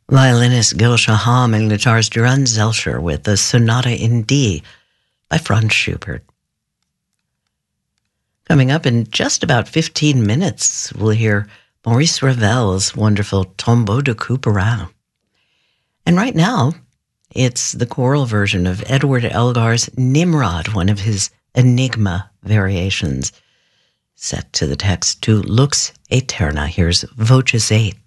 Violinist Gil Shaham and guitarist Duran Zelscher with the Sonata in D by Franz Schubert. Coming up in just about 15 minutes, we'll hear Maurice Ravel's wonderful Tombeau de Couperin. And right now, it's the choral version of Edward Elgar's Nimrod, one of his Enigma variations, set to the text to Lux Aeterna. Here's Voces 8.